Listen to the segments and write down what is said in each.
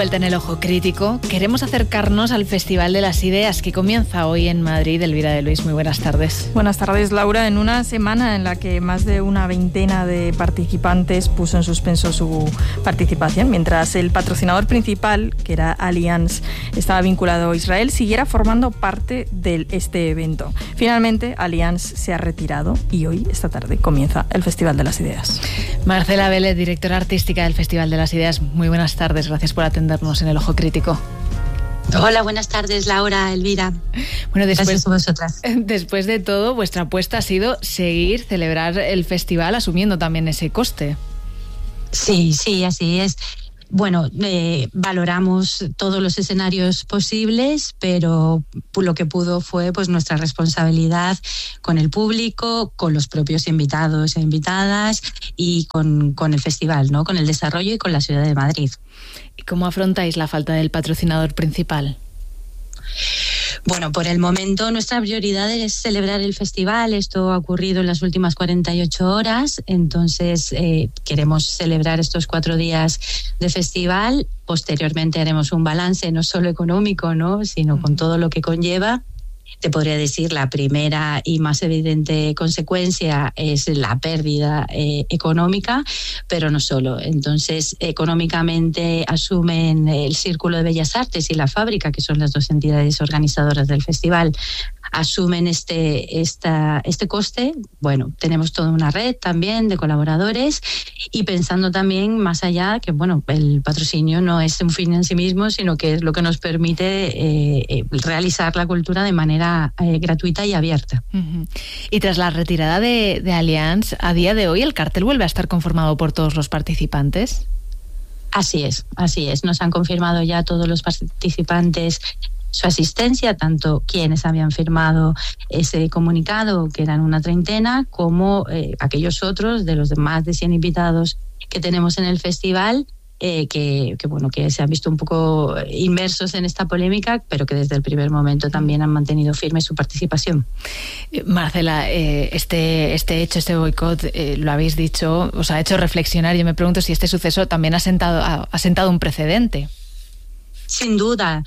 vuelta en el Ojo Crítico. Queremos acercarnos al Festival de las Ideas que comienza hoy en Madrid. Elvira de Luis, muy buenas tardes. Buenas tardes, Laura. En una semana en la que más de una veintena de participantes puso en suspenso su participación, mientras el patrocinador principal, que era Allianz, estaba vinculado a Israel, siguiera formando parte de este evento. Finalmente, Allianz se ha retirado y hoy, esta tarde, comienza el Festival de las Ideas. Marcela Vélez, directora artística del Festival de las Ideas, muy buenas tardes. Gracias por atendernos en el Ojo Crítico. Hola, buenas tardes, Laura, Elvira. Bueno, gracias a vosotras. Después de todo, vuestra apuesta ha sido celebrar el festival asumiendo también ese coste. Sí, así es. Bueno, valoramos todos los escenarios posibles, pero lo que pudo fue pues nuestra responsabilidad con el público, con los propios invitados e invitadas y con el festival, ¿no? Con el desarrollo y con la ciudad de Madrid. ¿Y cómo afrontáis la falta del patrocinador principal? Bueno, por el momento nuestra prioridad es celebrar el festival. Esto ha ocurrido en las últimas 48 horas, entonces queremos celebrar estos 4 días de festival. Posteriormente haremos un balance no solo económico, ¿no?, sino con todo lo que conlleva. Te podría decir, la primera y más evidente consecuencia es la pérdida económica, pero no solo. Entonces, económicamente asumen el Círculo de Bellas Artes y la Fábrica, que son las dos entidades organizadoras del festival, asumen este coste. Bueno, tenemos toda una red también de colaboradores y pensando también más allá que, bueno, el patrocinio no es un fin en sí mismo, sino que es lo que nos permite realizar la cultura de manera gratuita y abierta. Uh-huh. Y tras la retirada de Allianz, a día de hoy el cartel vuelve a estar conformado por todos los participantes. Así es. Nos han confirmado ya todos los participantes su asistencia, tanto quienes habían firmado ese comunicado, que eran una treintena, como aquellos otros de los más de 100 invitados que tenemos en el festival, que se han visto un poco inmersos en esta polémica, pero que desde el primer momento también han mantenido firme su participación. Marcela, este boicot, lo habéis dicho, os ha hecho reflexionar. Yo me pregunto si este suceso también ha sentado un precedente. Sin duda.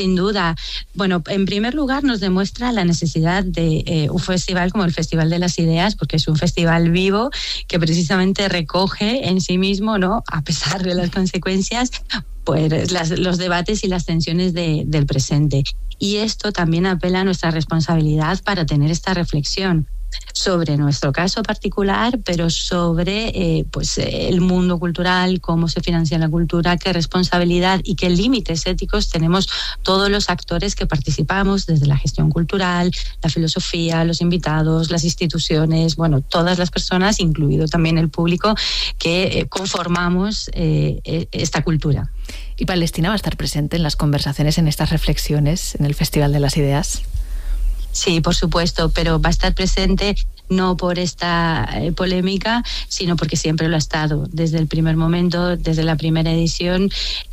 Bueno, en primer lugar nos demuestra la necesidad de un festival como el Festival de las Ideas, porque es un festival vivo que precisamente recoge en sí mismo, ¿no?, a pesar de las consecuencias, pues los debates y las tensiones del presente. Y esto también apela a nuestra responsabilidad para tener esta reflexión sobre nuestro caso particular, pero sobre el mundo cultural, cómo se financia la cultura, qué responsabilidad y qué límites éticos tenemos todos los actores que participamos, desde la gestión cultural, la filosofía, los invitados, las instituciones, bueno, todas las personas, incluido también el público, que conformamos esta cultura. ¿Y Palestina va a estar presente en las conversaciones, en estas reflexiones, en el Festival de las Ideas? Sí, por supuesto, pero va a estar presente no por esta polémica, sino porque siempre lo ha estado desde el primer momento, desde la primera edición,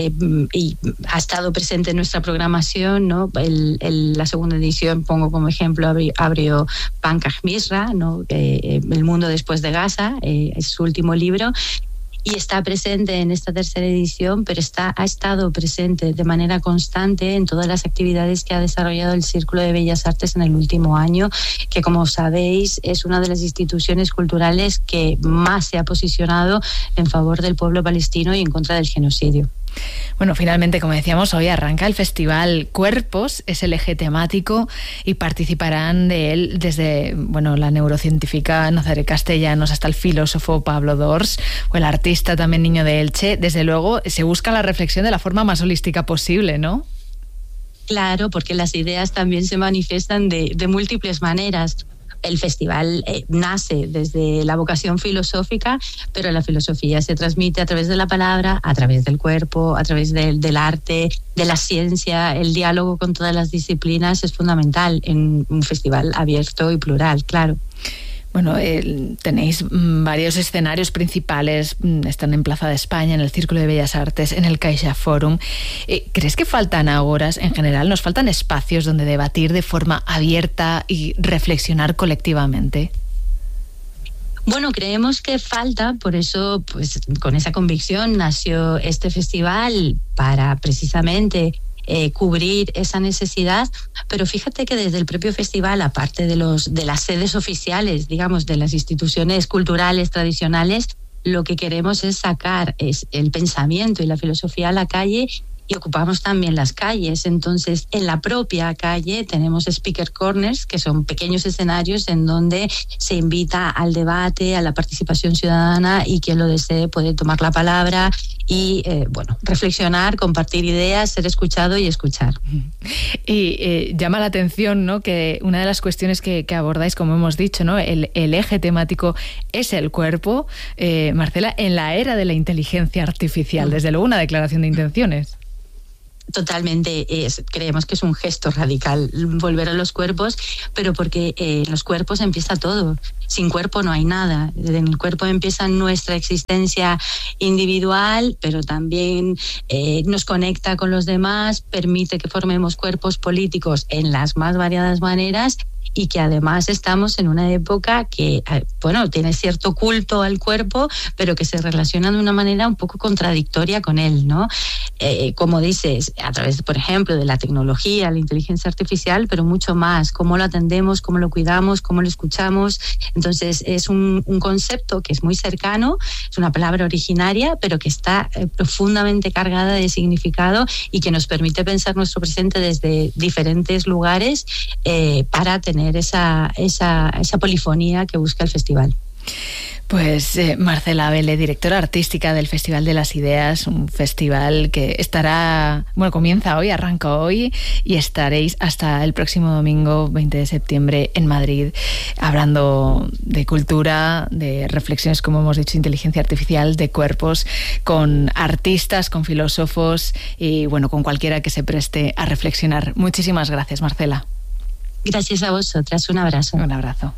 y ha estado presente en nuestra programación, ¿no? La segunda edición, pongo como ejemplo, abrió Pankaj Misra, ¿no? El mundo después de Gaza, es su último libro. Y está presente en esta tercera edición, pero ha estado presente de manera constante en todas las actividades que ha desarrollado el Círculo de Bellas Artes en el último año, que, como sabéis, es una de las instituciones culturales que más se ha posicionado en favor del pueblo palestino y en contra del genocidio. Bueno, finalmente, como decíamos, hoy arranca el festival Cuerpos, es el eje temático y participarán de él desde la neurocientífica Nazaret Castellanos hasta el filósofo Pablo Dors o el artista también Niño de Elche. Desde luego se busca la reflexión de la forma más holística posible, ¿no? Claro, porque las ideas también se manifiestan de múltiples maneras. El festival nace desde la vocación filosófica, pero la filosofía se transmite a través de la palabra, a través del cuerpo, a través del arte, de la ciencia. El diálogo con todas las disciplinas es fundamental en un festival abierto y plural, claro. Bueno, tenéis varios escenarios principales, están en Plaza de España, en el Círculo de Bellas Artes, en el Caixa Forum. ¿Crees que faltan ágoras en general? ¿Nos faltan espacios donde debatir de forma abierta y reflexionar colectivamente? Bueno, creemos que falta, por eso, pues con esa convicción nació este festival para precisamente cubrir esa necesidad, pero fíjate que desde el propio festival, aparte de las sedes oficiales, digamos, de las instituciones culturales tradicionales, lo que queremos es sacar el pensamiento y la filosofía a la calle, y ocupamos también las calles. Entonces, en la propia calle tenemos speaker corners, que son pequeños escenarios en donde se invita al debate, a la participación ciudadana, y quien lo desee puede tomar la palabra y reflexionar, compartir ideas, ser escuchado y escuchar. Y llama la atención, ¿no?, que una de las cuestiones que abordáis, como hemos dicho, ¿no?, el eje temático es el cuerpo. Marcela, en la era de la inteligencia artificial, desde luego una declaración de intenciones. Totalmente, creemos que es un gesto radical volver a los cuerpos, pero porque en los cuerpos empieza todo. Sin cuerpo no hay nada. En el cuerpo empieza nuestra existencia individual, pero también nos conecta con los demás, permite que formemos cuerpos políticos en las más variadas maneras, y que además estamos en una época que, tiene cierto culto al cuerpo, pero que se relaciona de una manera un poco contradictoria con él, ¿no? Como dices, a través, por ejemplo, de la tecnología, la inteligencia artificial, pero mucho más, cómo lo atendemos, cómo lo cuidamos, cómo lo escuchamos. Entonces, es un concepto que es muy cercano, es una palabra originaria, pero que está profundamente cargada de significado y que nos permite pensar nuestro presente desde diferentes lugares para tener esa polifonía que busca el festival. Pues Marcela Vélez, directora artística del Festival de las Ideas, un festival que comienza hoy, arranca hoy, y estaréis hasta el próximo domingo 20 de septiembre en Madrid, hablando de cultura, de reflexiones, como hemos dicho, inteligencia artificial, de cuerpos, con artistas, con filósofos y con cualquiera que se preste a reflexionar. Muchísimas gracias, Marcela. Gracias a vosotras, un abrazo. Un abrazo.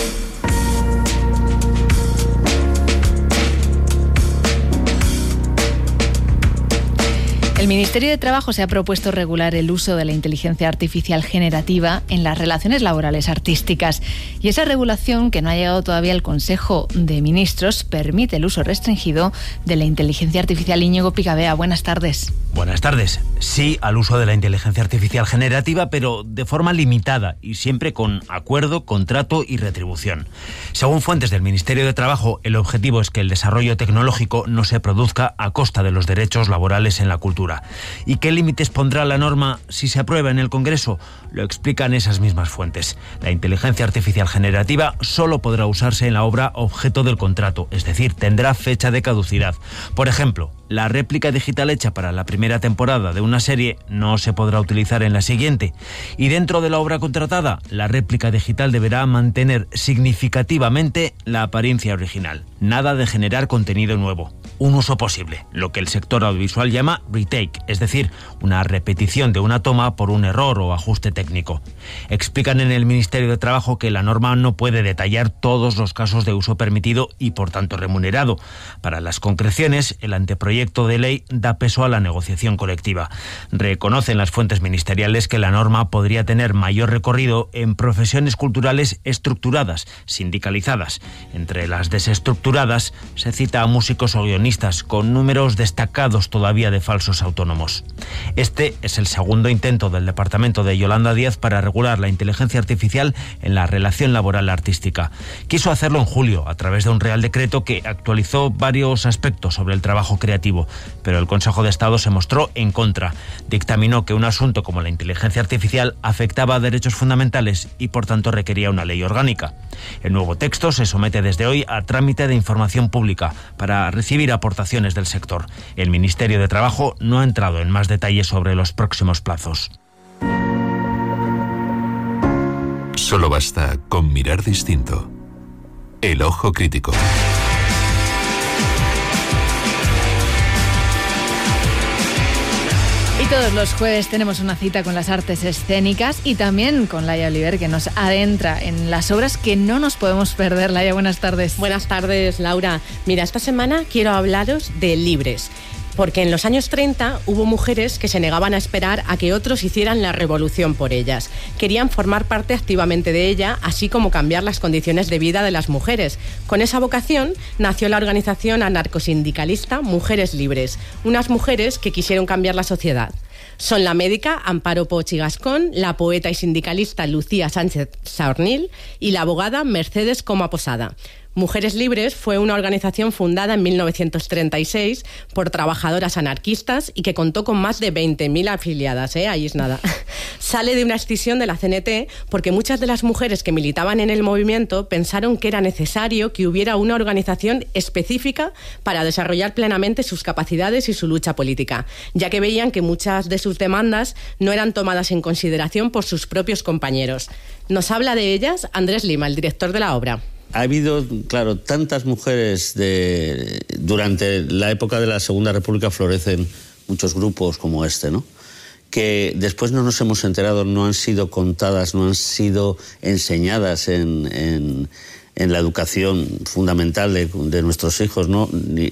El Ministerio de Trabajo se ha propuesto regular el uso de la inteligencia artificial generativa en las relaciones laborales artísticas. Y esa regulación, que no ha llegado todavía al Consejo de Ministros, permite el uso restringido de la inteligencia artificial. Íñigo Picabea, buenas tardes. Buenas tardes. Sí al uso de la inteligencia artificial generativa, pero de forma limitada y siempre con acuerdo, contrato y retribución. Según fuentes del Ministerio de Trabajo, el objetivo es que el desarrollo tecnológico no se produzca a costa de los derechos laborales en la cultura. ¿Y qué límites pondrá la norma si se aprueba en el Congreso? Lo explican esas mismas fuentes. La inteligencia artificial generativa solo podrá usarse en la obra objeto del contrato, es decir, tendrá fecha de caducidad. Por ejemplo, la réplica digital hecha para la primera temporada de una serie no se podrá utilizar en la siguiente. Y dentro de la obra contratada, la réplica digital deberá mantener significativamente la apariencia original. Nada de generar contenido nuevo. Un uso posible, lo que el sector audiovisual llama retake, es decir, una repetición de una toma por un error o ajuste técnico. Explican en el Ministerio de Trabajo que la norma no puede detallar todos los casos de uso permitido y por tanto remunerado. Para las concreciones, el anteproyecto de ley da peso a la negociación colectiva. Reconocen las fuentes ministeriales que la norma podría tener mayor recorrido en profesiones culturales estructuradas, sindicalizadas. Entre las desestructuradas se cita a músicos o guionistas con números destacados todavía de falsos autónomos. Este es el segundo intento del departamento de Yolanda Díaz para regular la inteligencia artificial en la relación laboral artística. Quiso hacerlo en julio a través de un Real Decreto que actualizó varios aspectos sobre el trabajo creativo, pero el Consejo de Estado se mostró en contra. Dictaminó que un asunto como la inteligencia artificial afectaba a derechos fundamentales y por tanto requería una ley orgánica. El nuevo texto se somete desde hoy a trámite de información pública para recibir aportaciones del sector. El Ministerio de Trabajo no ha entrado en más detalles sobre los próximos plazos. Solo basta con mirar distinto. El ojo crítico. Y todos los jueves tenemos una cita con las artes escénicas y también con Laia Oliver, que nos adentra en las obras que no nos podemos perder. Laia, buenas tardes. Buenas tardes, Laura. Mira, esta semana quiero hablaros de Libres. porque en los años 30 hubo mujeres que se negaban a esperar a que otros hicieran la revolución por ellas. Querían formar parte activamente de ella, así como cambiar las condiciones de vida de las mujeres. Con esa vocación nació la organización anarcosindicalista Mujeres Libres, unas mujeres que quisieron cambiar la sociedad. Son la médica Amparo Poch y Gascón, la poeta y sindicalista Lucía Sánchez Saornil y la abogada Mercedes Coma Posada. Mujeres Libres fue una organización fundada en 1936 por trabajadoras anarquistas y que contó con más de 20.000 afiliadas, ahí es nada. Sale de una escisión de la CNT porque muchas de las mujeres que militaban en el movimiento pensaron que era necesario que hubiera una organización específica para desarrollar plenamente sus capacidades y su lucha política, ya que veían que muchas de sus demandas no eran tomadas en consideración por sus propios compañeros. Nos habla de ellas Andrés Lima, el director de la obra. Ha habido, claro, tantas mujeres durante la época de la Segunda República florecen muchos grupos como este, ¿no? Que después no nos hemos enterado, no han sido contadas, no han sido enseñadas en la educación fundamental de nuestros hijos, ¿no?